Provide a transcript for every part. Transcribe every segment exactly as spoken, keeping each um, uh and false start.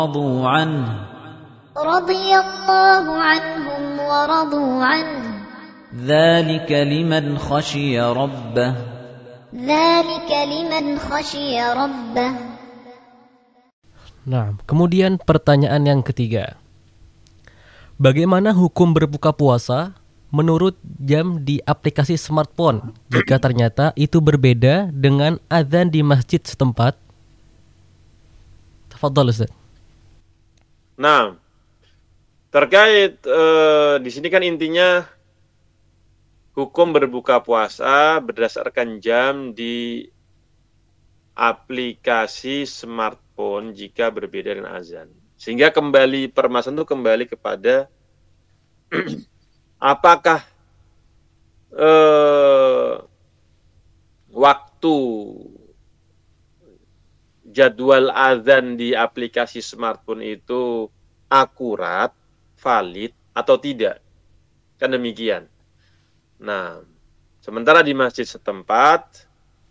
رضوا عنه رضي الله عنهم ورضوا عنه ذلك لمن خشي ربه ذلك لمن خشي ربه. Nah, kemudian pertanyaan yang ketiga. Bagaimana hukum berbuka puasa menurut jam di aplikasi smartphone jika ternyata itu berbeda dengan azan di masjid setempat? Tafadhal Ustaz. Nah, terkait eh, di sini kan intinya hukum berbuka puasa berdasarkan jam di aplikasi smartphone jika berbeda dengan azan. Sehingga kembali permasalahan itu kembali kepada apakah eh, waktu jadwal azan di aplikasi smartphone itu akurat, valid atau tidak. Kan demikian. Nah, sementara di masjid setempat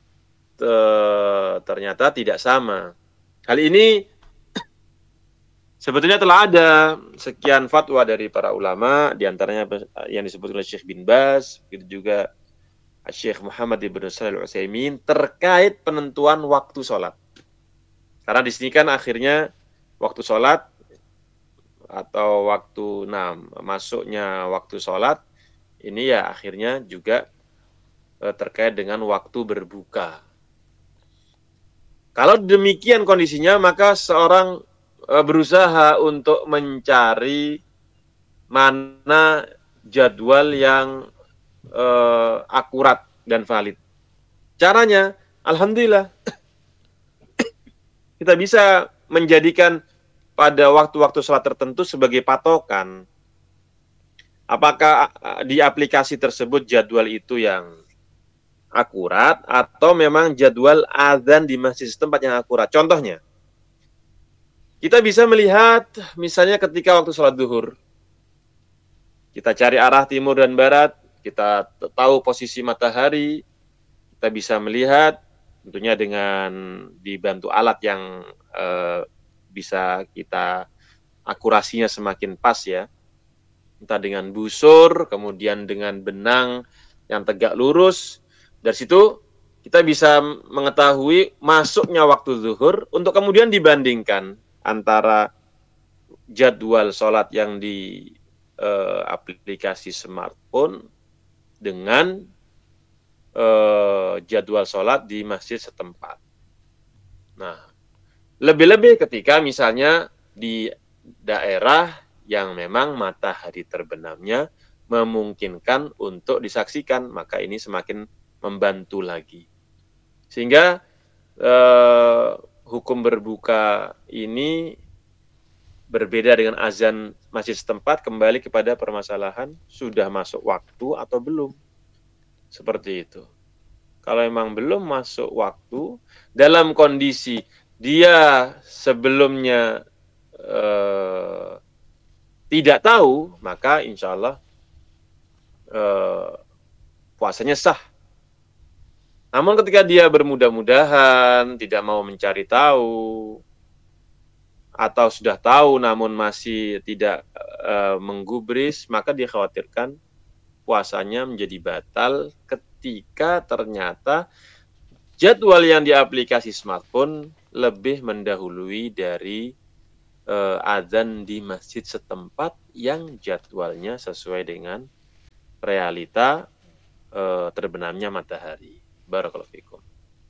ternyata tidak sama. Hal ini sebetulnya telah ada sekian fatwa dari para ulama, diantaranya yang disebut oleh Syekh bin Baz, begitu juga Syekh Muhammad ibn Shalih Al-Utsaimin terkait penentuan waktu sholat. Karena di sini kan akhirnya waktu sholat atau waktu nah, masuknya waktu sholat ini ya akhirnya juga eh, terkait dengan waktu berbuka. Kalau demikian kondisinya, maka seorang eh, berusaha untuk mencari mana jadwal yang eh, akurat dan valid. Caranya, alhamdulillah, kita bisa menjadikan pada waktu-waktu sholat tertentu sebagai patokan. Apakah di aplikasi tersebut jadwal itu yang akurat atau memang jadwal azan di masjid setempat yang akurat? Contohnya, kita bisa melihat misalnya ketika waktu sholat zuhur, kita cari arah timur dan barat, kita tahu posisi matahari, kita bisa melihat tentunya dengan dibantu alat yang eh, bisa kita akurasinya semakin pas ya. Entah dengan busur, kemudian dengan benang yang tegak lurus. Dari situ kita bisa mengetahui masuknya waktu zuhur untuk kemudian dibandingkan antara jadwal sholat yang di eh, aplikasi smartphone dengan eh, jadwal sholat di masjid setempat. Nah, lebih-lebih ketika misalnya di daerah yang memang matahari terbenamnya memungkinkan untuk disaksikan, maka ini semakin membantu lagi. Sehingga eh, hukum berbuka ini berbeda dengan azan masjid setempat kembali kepada permasalahan sudah masuk waktu atau belum. Seperti itu. Kalau memang belum masuk waktu, dalam kondisi dia sebelumnya eh, tidak tahu, maka insya Allah eh, puasanya sah. Namun ketika dia bermudah-mudahan, tidak mau mencari tahu, atau sudah tahu namun masih tidak eh, menggubris, maka dikhawatirkan puasanya menjadi batal ketika ternyata jadwal yang di aplikasi smartphone lebih mendahului dari Uh, azan di masjid setempat yang jadwalnya sesuai dengan realita uh, terbenamnya matahari. Barakallahu fikum.